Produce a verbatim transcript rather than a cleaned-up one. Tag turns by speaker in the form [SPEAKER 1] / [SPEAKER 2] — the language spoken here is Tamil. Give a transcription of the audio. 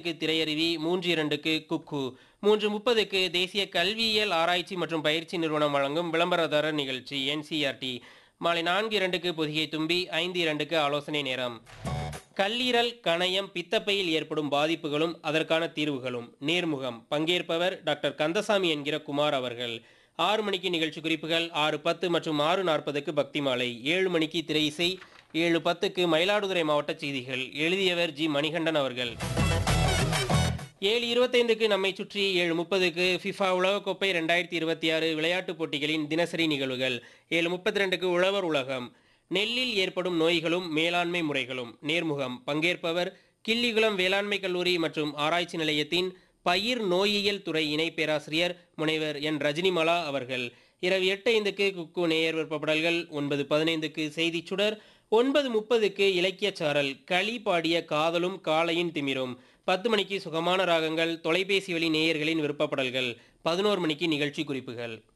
[SPEAKER 1] திரையருவி, மூன்று இரண்டுக்கு குக்கு, மூன்று முப்பதுக்கு தேசிய கல்வியியல் ஆராய்ச்சி மற்றும் பயிற்சி நிறுவனம் வழங்கும் விளம்பரதாரர் நிகழ்ச்சி என்சிஆர்டி, மாலை நான்கு இரண்டுக்கு பொதிகை தும்பி, ஐந்து இரண்டுக்கு ஆலோசனை நேரம். கல்லீரல், கணையம், பித்தப்பையில் ஏற்படும் பாதிப்புகளும் அதற்கான தீர்வுகளும் நேர்முகம். பங்கேற்பவர் டாக்டர் கந்தசாமி என்கிற குமார் அவர்கள். ஆறு மணிக்கு நிகழ்ச்சி குறிப்புகள், ஆறு பத்து மற்றும் ஆறு நாற்பதுக்கு பக்தி மாலை, ஏழு மணிக்கு திரை இசை, ஏழு பத்துக்கு மயிலாடுதுறை மாவட்ட செய்திகள். எழுதியவர் ஜி மணிகண்டன் அவர்கள். ஏழு இருபத்தைந்துக்கு நம்மை சுற்றி, ஏழு முப்பதுக்கு ஃபிஃபா உலகக்கோப்பை ரெண்டாயிரத்தி இருபத்தி ஆறு விளையாட்டுப் போட்டிகளின் தினசரி நிகழ்வுகள், ஏழு முப்பத்தி ரெண்டுக்கு உழவர் உலகம். நெல்லில் ஏற்படும் நோய்களும் மேலாண்மை முறைகளும் நேர்முகம். பங்கேற்பவர் கிள்ளிகுளம் வேளாண்மை கல்லூரி மற்றும் ஆராய்ச்சி நிலையத்தின் பயிர் நோயியல் துறை இணை பேராசிரியர் முனைவர் என் ரஜினிமாலா அவர்கள். இரவு எட்டு ஐந்துக்கு குக்கு நேயர் விருப்பப்படல்கள், ஒன்பது பதினைந்துக்கு செய்தி சுடர், ஒன்பது முப்பதுக்கு இலக்கியச் சாரல், களி பாடிய காதலும் காளையின் திமிரும், பத்து மணிக்கு சுகமான ராகங்கள், தொலைபேசி வழி நேயர்களின் விருப்பப்படல்கள், பதினோரு மணிக்கு நிகழ்ச்சி குறிப்புகள்.